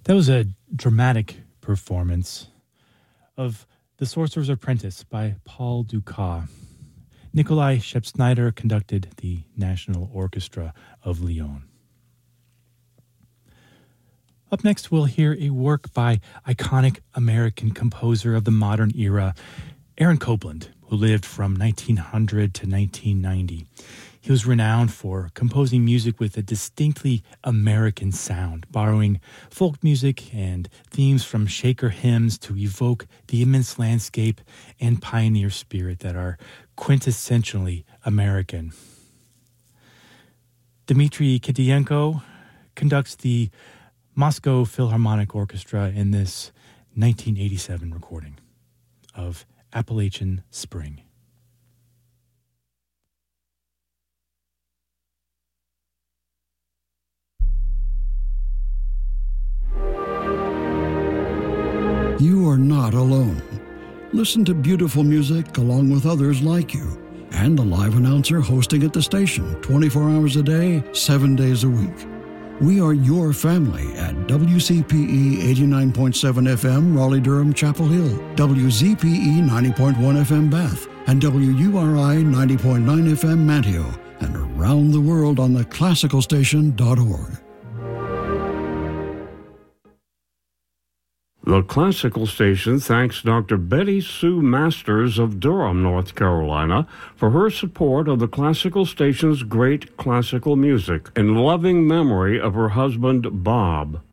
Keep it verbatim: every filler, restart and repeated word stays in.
That was a dramatic performance of The Sorcerer's Apprentice by Paul Dukas. Nikolai Shepsnyder conducted the National Orchestra of Lyon. Up next, we'll hear a work by iconic American composer of the modern era, Aaron Copland, who lived from nineteen hundred to nineteen ninety. He was renowned for composing music with a distinctly American sound, borrowing folk music and themes from Shaker hymns to evoke the immense landscape and pioneer spirit that are quintessentially American. Dmitry Kitienko conducts the Moscow Philharmonic Orchestra in this nineteen eighty-seven recording of Appalachian Spring. You are not alone. Listen to beautiful music along with others like you and the live announcer hosting at the station twenty-four hours a day, seven days a week. We are your family at W C P E eighty-nine point seven F M Raleigh-Durham Chapel Hill, W Z P E ninety point one F M Bath, and W U R I ninety point nine F M Manteo, and around the world on the classical station dot org. The Classical Station thanks Doctor Betty Sue Masters of Durham, North Carolina, for her support of the Classical Station's great classical music in loving memory of her husband, Bob.